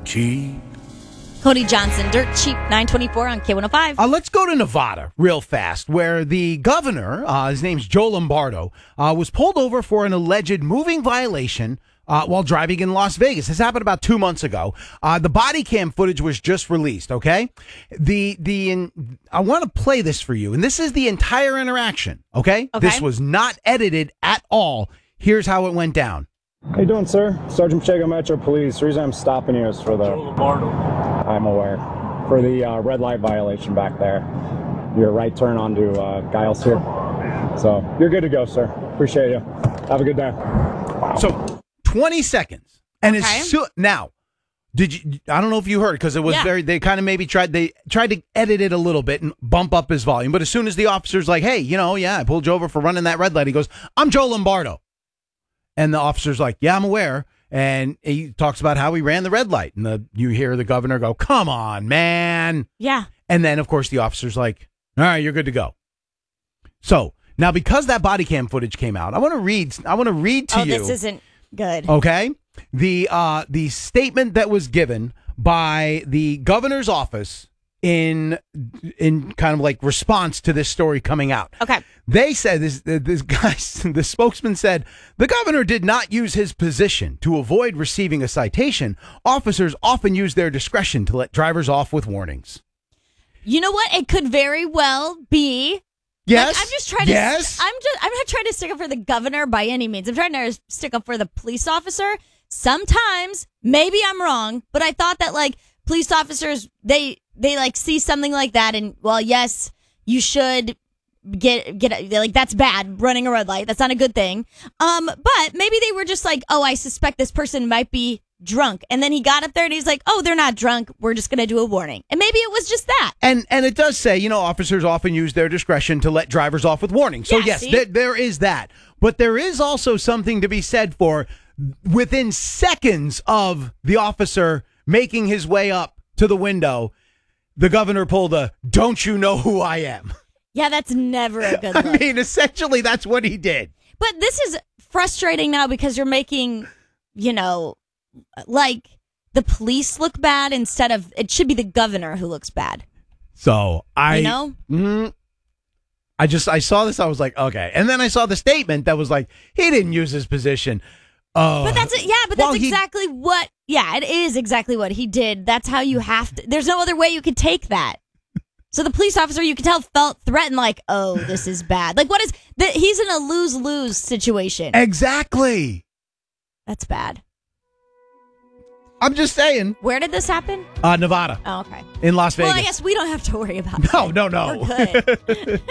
cheap. Cody Johnson, Dirt Cheap, 924 on K105. Let's go to Nevada real fast, where the governor, his name's Joe Lombardo, was pulled over for an alleged moving violation while driving in Las Vegas. This happened about 2 months ago. The body cam footage was just released, okay? I want to play this for you, and this is the entire interaction, okay? This was not edited at all. Here's how it went down. How you doing, sir? Sergeant Pacheco, Metro Police. The reason I'm stopping you is for the... Joe Lombardo. I'm aware. For the red light violation back there. Your right turn onto Giles here. So, you're good to go, sir. Appreciate you. Have a good day. Wow. So, 20 seconds. And now, did you... I don't know if you heard, because it was they kind of maybe tried to edit it a little bit and bump up his volume. But as soon as the officer's like, hey, I pulled you over for running that red light, he goes, I'm Joe Lombardo. And the officer's like, yeah, I'm aware. And he talks about how he ran the red light. And you hear the governor go, come on, man. Yeah. And then, of course, the officer's like, all right, you're good to go. So now, because that body cam footage came out, I want to read to you. Oh, this isn't good. Okay. The statement that was given by the governor's office in kind of like response to this story coming out. Okay. They said this guy, the spokesman said, the governor did not use his position to avoid receiving a citation. Officers often use their discretion to let drivers off with warnings. You know what? It could very well be. Yes. Like, I'm just trying to. Yes. I'm not trying to stick up for the governor by any means. I'm trying to stick up for the police officer. Sometimes, maybe I'm wrong, but I thought that like police officers, they like see something like that, and well, yes, you should get like that's bad, running a red light. That's not a good thing. But maybe they were just like, oh, I suspect this person might be drunk, and then he got up there and he's like, oh, they're not drunk. We're just gonna do a warning, and maybe it was just that. And it does say, officers often use their discretion to let drivers off with warnings. So yes, there is that, but there is also something to be said for within seconds of the officer making his way up to the window, the governor pulled a, don't you know who I am? Yeah, that's never a good look. I mean, essentially, that's what he did. But this is frustrating now because you're making, like the police look bad instead of, it should be the governor who looks bad. So I saw this, I was like, okay. And then I saw the statement that was like, he didn't use his position. But that's exactly what. Yeah, it is exactly what he did. That's how you have to. There's no other way you could take that. So the police officer, you could tell, felt threatened. Like, oh, this is bad. Like, what is that? He's in a lose-lose situation. Exactly. That's bad. I'm just saying. Where did this happen? Nevada. Oh, okay. In Las Vegas. Well, I guess we don't have to worry about No, it. no. We're good.